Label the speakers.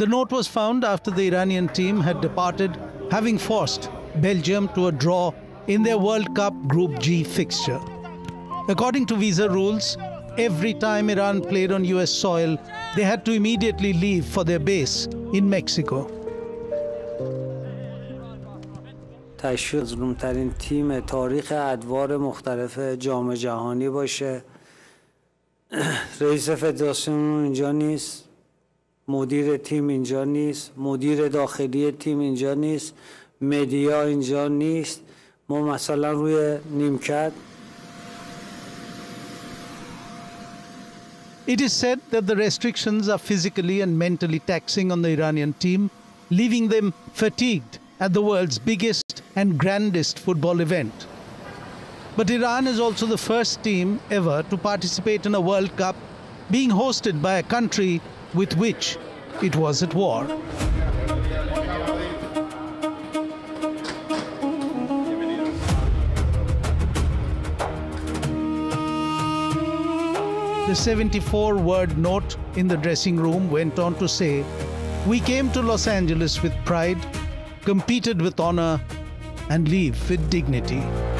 Speaker 1: The note was found after the Iranian team had departed, having forced Belgium to a draw in their World Cup Group G fixture. According to visa rules, every time Iran played on US soil, they had to immediately leave for their base in Mexico.
Speaker 2: تشویق مظلوم‌ترین تیم تاریخ ادوار مختلف جام جهانی باشه. رئیس فدراسیون اینجا نیست، مدیر تیم اینجا نیست، مدیر داخلی تیم اینجا نیست، مدیا اینجا نیست. ما مثلا روی نیمکت.
Speaker 1: It is said that the restrictions are physically and mentally taxing on the Iranian team, leaving them fatigued at the world's biggest and grandest football event. But Iran is also the first team ever to participate in a World Cup being hosted by a country with which it was at war. The 74-word note in the dressing room went on to say, "We came to Los Angeles with pride, competed with honor, and leave with dignity."